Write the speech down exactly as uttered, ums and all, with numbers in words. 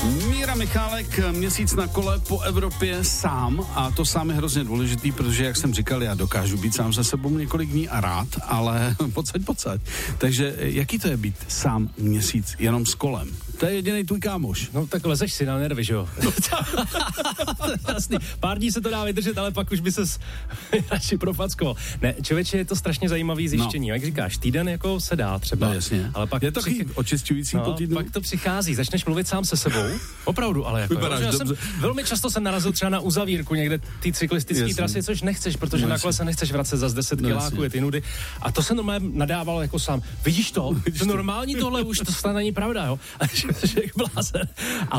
Míra Michálek, měsíc na kole po Evropě sám, a to sám je hrozně důležitý, protože, jak jsem říkal, já dokážu být sám se sebou několik dní a rád, ale pocať, pocať. Takže jaký to je být sám měsíc jenom s kolem? To je jedinej tvůj kámoš. No tak lezeš si na nervy, že jo? Jasný, pár dní se to dá vydržet, ale pak už by ses radši profackoval. Ne, člověče, je to strašně zajímavý zjištění. No. Jak říkáš, týden jako se dá třeba. No, jasně. Ale pak je to přich... očišťující no, po týdnu? Pak to přichází, začneš mluvit sám se sebou. Opravdu, ale jako jo, jsem, velmi často jsem narazil třeba na uzavírku někde ty cyklistické trasy, což nechceš, protože no, na kole se nechceš vracet za deset no, kiláků, je ty nudy. A to se normálně nadávalo jako sám. Vidíš to? To normální tohle už, to snad není pravda, jo? A že, že blázen.